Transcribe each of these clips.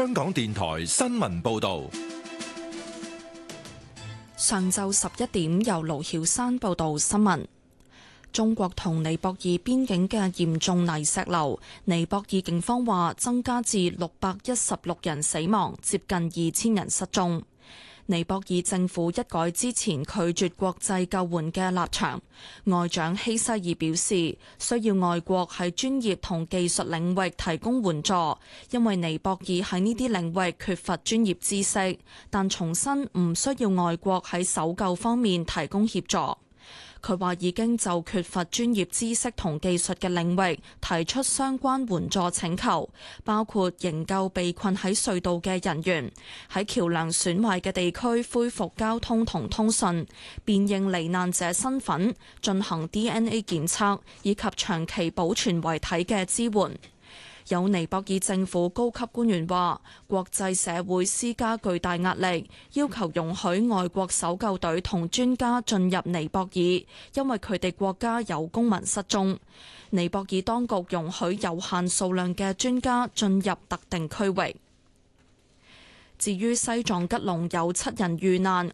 香港電台新聞報道。 上晝11點，由盧曉山報道新聞。中國同尼泊爾邊境嘅嚴重泥石流，尼泊爾警方話增加至616人死亡，接近2000人失蹤。尼泊爾政府一改之前拒絕國際救援嘅立場，外長希西爾表示，需要外國喺專業同技術領域提供援助，因為尼泊爾喺呢啲領域缺乏專業知識，但重申唔需要外國喺搜救方面提供協助。佢話已經就缺乏專業知識同技術嘅領域提出相關援助請求，包括營救被困喺隧道嘅人員，喺橋梁損壞嘅地區恢復交通同通訊，辨認罹難者身份，進行 DNA 檢測，以及長期保存遺體嘅支援。有尼泊爾政府高級官員話，國際社會施加巨大壓力，要求容許外國搜救隊同專家進入尼泊爾，因為佢哋國家有公民失蹤。尼泊爾當局容許有限數量嘅專家進入特定區域。至於西藏吉隆有7人遇難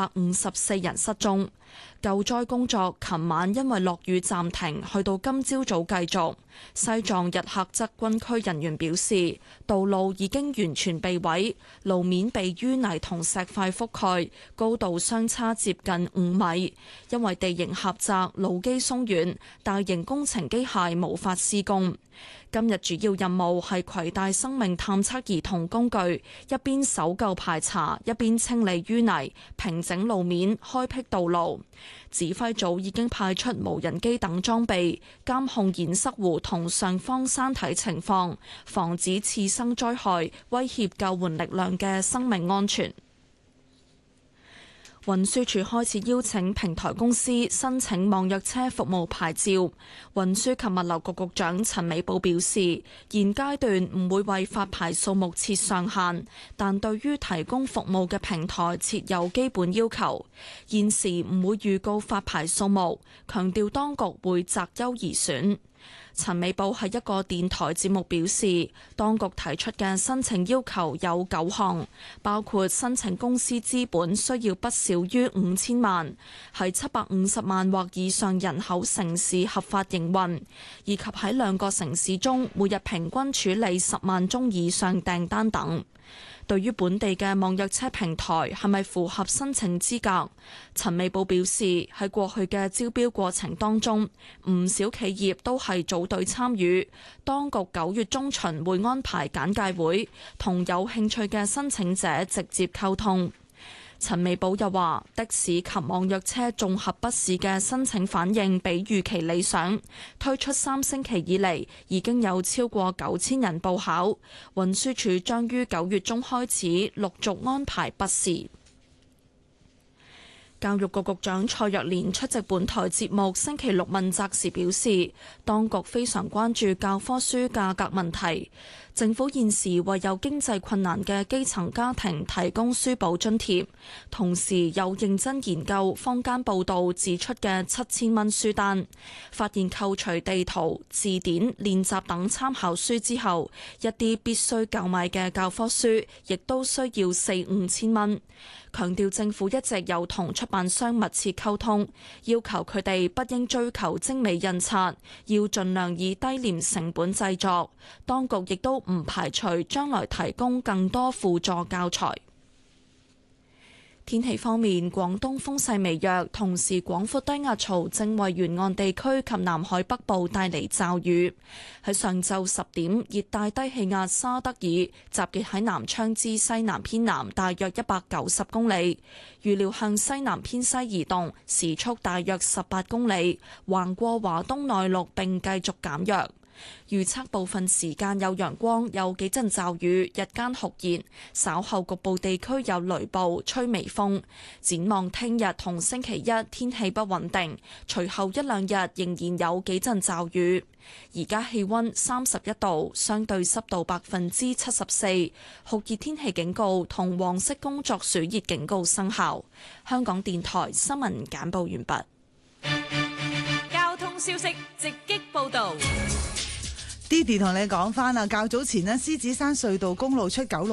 ，554人失蹤。救災工作琴晚因為落雨暫停，去到今朝早繼續。西藏日喀則軍區人員表示，道路已經完全被毀，路面被淤泥同石塊覆蓋，高度相差接近5米。因為地形狹窄，路基鬆軟，大型工程機械無法施工。今日主要任務係攜帶生命探測儀同工具，一邊搜救排查，一邊清理淤泥、平整路面、開闢道路。指揮組已經派出無人機等裝備，監控堰塞湖同上方山體情況，防止次生災害威脅救援力量嘅生命安全。運輸署開始邀請平台公司申請網約車服務牌照。運輸及物流局局長陳美寶表示，現階段唔會為發牌數目設上限，但對於提供服務嘅平台設有基本要求。現時唔會預告發牌數目，強調當局會擇優而選。陳美寶喺一個電台節目表示，當局提出嘅申請要求有9項，包括申請公司資本需要不少於5000萬，喺750萬或以上人口城市合法營運，以及喺2個城市中每日平均處理10萬宗以上訂單等。對於本地嘅網約車平台係咪符合申請資格，陳美寶表示，喺過去嘅招標過程當中，唔少企業都係組隊參與。當局9月中旬會安排簡介會，同有興趣嘅申請者直接溝通。陳美寶又話，的士及網約車綜合筆試嘅申請反應比預期理想，推出3星期以嚟已經有超過9000人報考，運輸署將於9月中開始陸續安排筆試。教育局局長蔡若蓮出席本台節目星期六問責時表示，當局非常關注教科書價格問題。政府現時為有經濟困難嘅基層家庭提供書簿津貼，同時有認真研究坊間報道指出嘅7000蚊書單，發現扣除地圖、字典、練習等參考書之後，一啲必須購買嘅教科書亦都需要4-5千蚊。強調政府一直有同出版商密切溝通，要求佢哋不應追求精美印刷，要盡量以低廉成本製作。當局亦都唔排除將來提供更多輔助教材。天氣方面，廣東風勢微弱，同時廣闊低壓槽正為沿岸地區及南海北部帶嚟驟雨。喺上晝10點，熱帶低氣壓沙德爾集結喺南昌之西南偏南大約190公里，預料向西南偏西移動，時速大約18公里，橫過華東內陸並繼續減弱。預測部分時間有陽光，有幾陣驟雨，日間酷熱，稍後局部地區有雷暴，吹微風。展望聽日同星期一天氣不穩定，隨後1-2日仍然有幾陣驟雨。而家氣溫31度，相對濕度74%，酷熱天氣警告同黃色工作暑熱警告生效。香港電台新聞簡報完畢。 交通消息直擊報道。 Didi 同你講翻啦，較早前獅子山隧道公路出九龍